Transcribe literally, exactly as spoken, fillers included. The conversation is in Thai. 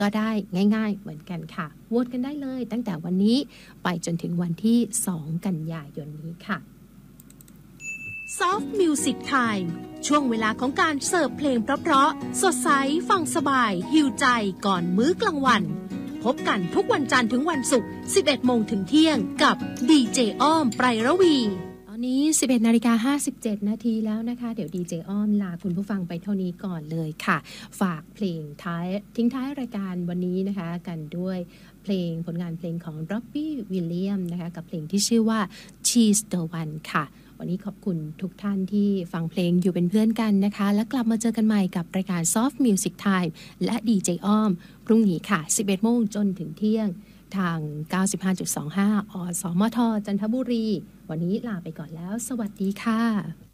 ก็ได้ง่ายๆเหมือนกันค่ะโหวตกันได้เลยตั้งแต่วันนี้ไปจนถึงวันที่สองกันยายนนี้ค่ะ Soft Music Time ช่วงเวลาของการเสิร์ฟเพลงเพราะๆสดใสฟังสบายหิวใจก่อนมื้อกลางวันพบกันทุกวันจันทร์ถึงวันศุกร์ สิบเอ็ดโมงถึงเที่ยงกับดีเจอ้อมไพรระวีตอนนี้ สิบเอ็ดนาฬิกาห้าสิบเจ็ดนาทีแล้วนะคะเดี๋ยวดีเจอ้อมลาคุณผู้ฟังไปเท่านี้ก่อนเลยค่ะฝากเพลงท้ายทิ้งท้ายรายการวันนี้นะคะกันด้วยเพลงผลงานเพลงของ Robbie Williams นะคะกับเพลงที่ชื่อว่า She's the One ค่ะวันนี้ขอบคุณทุกท่านที่ฟังเพลงอยู่เป็นเพื่อนกันนะคะและกลับมาเจอกันใหม่กับรายการ Soft Music Time และดีเจอ้อมพรุ่งนี้ค่ะ สิบเอ็ดโมงจนถึงเที่ยงทาง เก้าสิบห้าจุดสองห้า อสมทจันทบุรีวันนี้ลาไปก่อนแล้วสวัสดีค่ะ